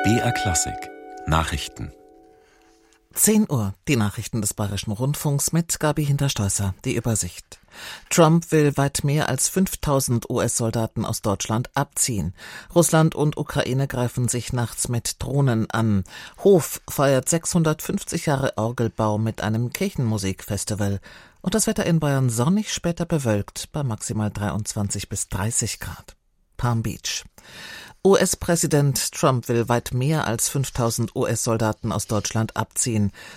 BR Klassik Nachrichten 10 Uhr, die Nachrichten des Bayerischen Rundfunks mit Gabi Hinterstoesser, die Übersicht. Trump will weit mehr als 5000 US-Soldaten aus Deutschland abziehen. Russland und Ukraine greifen sich nachts mit Drohnen an. Hof feiert 650 Jahre Orgelbau mit einem Kirchenmusikfestival. Und das Wetter in Bayern sonnig, später bewölkt, bei maximal 23 bis 30 Grad. Palm Beach. US-Präsident Trump will weit mehr als 5000 US-Soldaten aus Deutschland abziehen.